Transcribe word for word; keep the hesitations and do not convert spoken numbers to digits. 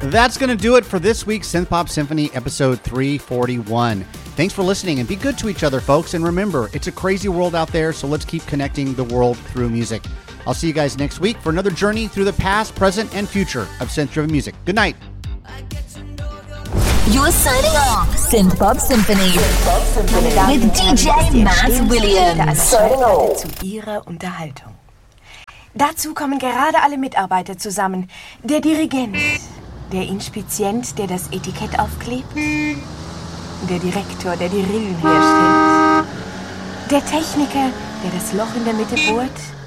That's going to do it for this week's Synth Pop Symphony episode three forty-one. Thanks for listening, and be good to each other, folks. And remember, it's a crazy world out there, so let's keep connecting the world through music. I'll see you guys next week for another journey through the past, present, and future of synth-driven music. Good night. You're signing off Synth Pop Symphony with D J Matt Williams. Zu ihrer Unterhaltung. Dazu kommen gerade alle Mitarbeiter zusammen. Der Dirigent, der Inspizient, der das Etikett aufklebt, der Direktor, der die Rillen herstellt, der Techniker, der das Loch in der Mitte bohrt,